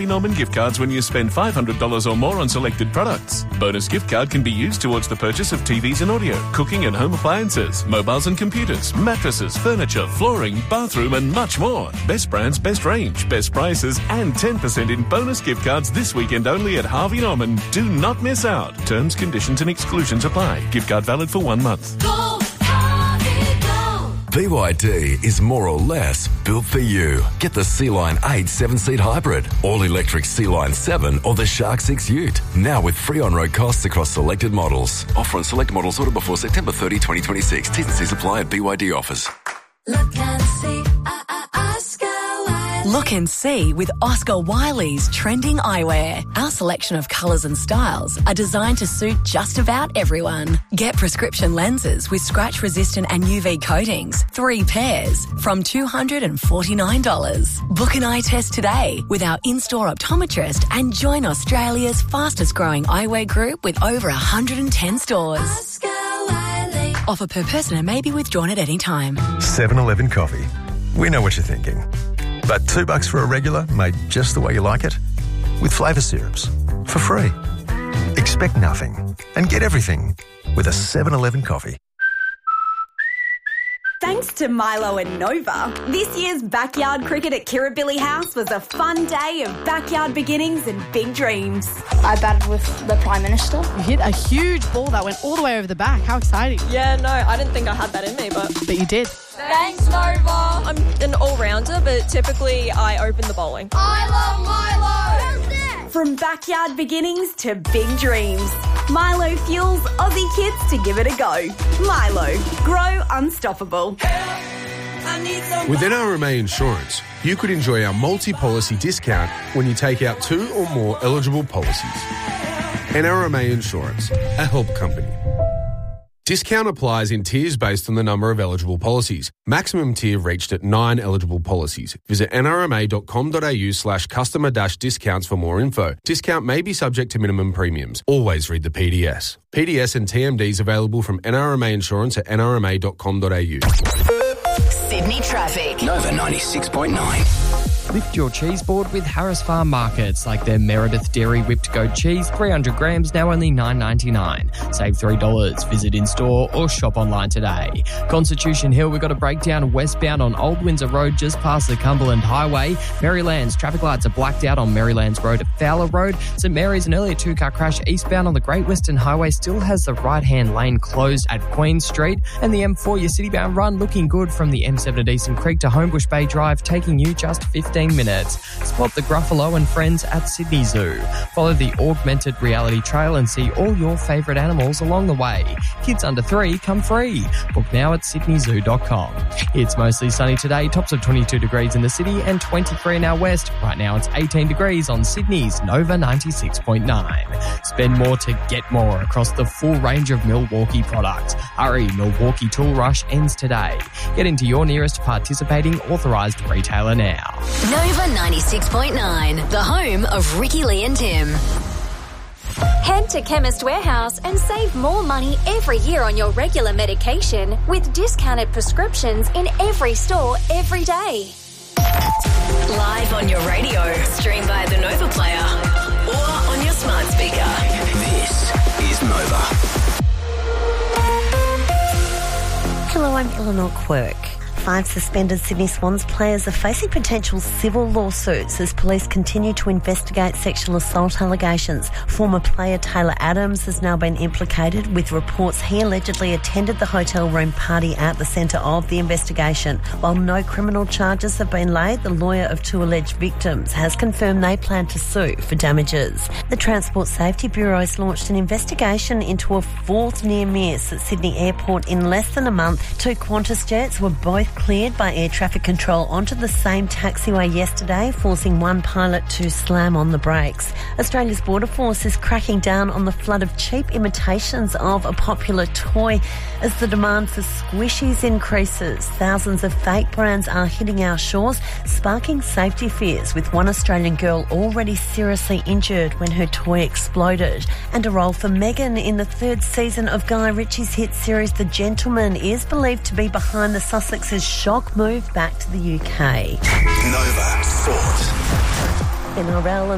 Norman gift cards when you spend $500 or more on selected products. Bonus gift card can be used towards the purchase of TVs and audio, cooking and home appliances, mobiles and computers, mattresses, furniture, flooring, bathroom and much more. Best brands, best range, best prices and 10% in bonus gift cards this weekend only at Harvey Norman. Do not miss out. Terms, conditions and exclusions apply. Gift card valid for 1 month. Go, Harvey, go. BYD is more or less built for you. Get the Sea-Line 8 7-seat hybrid, all-electric Sea-Line 7 or the Shark 6 Ute. Now with free on-road costs across selected models. Offer on select models ordered before September 30, 2026. T's and C's apply at BYD offers. Look and see, Oscar Wiley. Look and see with Oscar Wiley's trending eyewear. Our selection of colours and styles are designed to suit just about everyone. Get prescription lenses with scratch-resistant and UV coatings, 3 pairs, from $249. Book an eye test today with our in-store optometrist and join Australia's fastest-growing eyewear group with over 110 stores. Oscar Wiley. Offer per person and may be withdrawn at any time. 7-Eleven coffee. We know what you're thinking. But $2 for a regular made just the way you like it? With flavour syrups. For free. Expect nothing and get everything with a 7-Eleven coffee. Thanks to Milo and Nova, this year's backyard cricket at Kirribilli House was a fun day of backyard beginnings and big dreams. I batted with the Prime Minister. You hit a huge ball that went all the way over the back. How exciting. Yeah, no, I didn't think I had that in me, but you did. Thanks, Nova. I'm an all-rounder, but typically I open the bowling. I love Milo. From backyard beginnings to big dreams, Milo fuels Aussie kids to give it a go. Milo, grow unstoppable. With NRMA Insurance, you could enjoy our multi-policy discount when you take out 2 or more eligible policies. NRMA Insurance, a help company. Discount applies in tiers based on the number of eligible policies. Maximum tier reached at 9 eligible policies. Visit nrma.com.au/customer-discounts for more info. Discount may be subject to minimum premiums. Always read the PDS. PDS and TMDs available from NRMA Insurance at nrma.com.au. Sydney traffic. Nova 96.9. Lift your cheese board with Harris Farm Markets, like their Meredith Dairy Whipped Goat Cheese, 300 grams, now only $9.99. Save $3. Visit in-store or shop online today. Constitution Hill, we've got a breakdown westbound on Old Windsor Road just past the Cumberland Highway. Marylands, traffic lights are blacked out on Marylands Road at Fowler Road. St Mary's, an earlier 2-car crash eastbound on the Great Western Highway still has the right-hand lane closed at Queen Street. And the M4, your citybound run, looking good from the M7 at Eastern Creek to Homebush Bay Drive, taking you just 15 minutes. Spot the Gruffalo and friends at Sydney Zoo. Follow the augmented reality trail and see all your favourite animals along the way. Kids under 3 come free. Book now at sydneyzoo.com. It's mostly sunny today, tops of 22 degrees in the city and 23 in our west. Right now it's 18 degrees on Sydney's Nova 96.9. Spend more to get more across the full range of Milwaukee products. Hurry, Milwaukee Tool Rush ends today. Get into your nearest participating authorised retailer now. Nova 96.9, the home of Ricky Lee and Tim. Head to Chemist Warehouse and save more money every year on your regular medication with discounted prescriptions in every store every day. Live on your radio, stream via the Nova Player or on your smart speaker. This is Nova. Hello, I'm Eleanor Quirk. 5 suspended Sydney Swans players are facing potential civil lawsuits as police continue to investigate sexual assault allegations. Former player Taylor Adams has now been implicated, with reports he allegedly attended the hotel room party at the centre of the investigation. While no criminal charges have been laid, the lawyer of 2 alleged victims has confirmed they plan to sue for damages. The Transport Safety Bureau has launched an investigation into a 4th near miss at Sydney Airport in less than a month. 2 Qantas jets were both cleared by air traffic control onto the same taxiway yesterday, forcing one pilot to slam on the brakes. Australia's Border Force is cracking down on the flood of cheap imitations of a popular toy as the demand for squishies increases. Thousands of fake brands are hitting our shores, sparking safety fears, with one Australian girl already seriously injured when her toy exploded. And a role for Meghan in the 3rd season of Guy Ritchie's hit series The Gentleman is believed to be behind the Sussex's shock move back to the UK. Nova Sport. NRL